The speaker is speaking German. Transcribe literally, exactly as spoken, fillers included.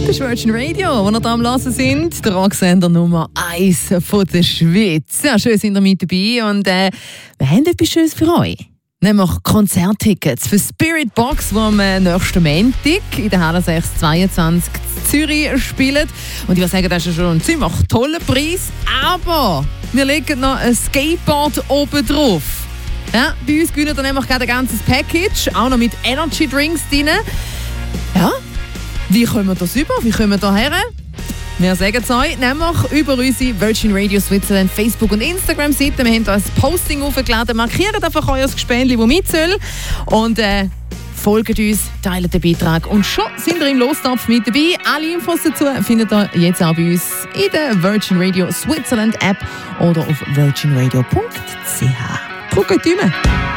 Das ist Virgin Radio, wo wir da am Hören sind. Der Rocksender Nummer eins von der Schweiz. Ja, schön sind ihr mit dabei und äh, wir haben etwas Schönes für euch. Nämlich Konzerttickets für Spirit Box, die am nächsten Montag in der Halle sechs zweiundzwanzig in Zürich spielen. Und ich würde sagen, das ist schon ein ziemlich toller Preis. Aber wir legen noch ein Skateboard oben drauf. Ja, bei uns gewinnen dann nämlich gerade ein ganzes Package, auch noch mit Energy Drinks drin. Ja, wie kommen wir das über? Wie kommen wir da her? Wir sagen es euch, nämlich über unsere Virgin Radio Switzerland Facebook- und Instagram-Seite. Wir haben da ein Posting aufgeladen. Markiert einfach euer Gespendli, das mit soll. Und äh, folgt uns, teilt den Beitrag. Und schon sind wir im Lostopf mit dabei. Alle Infos dazu findet ihr jetzt auch bei uns in der Virgin Radio Switzerland App oder auf virgin radio punkt c h. Drückt die Daumen.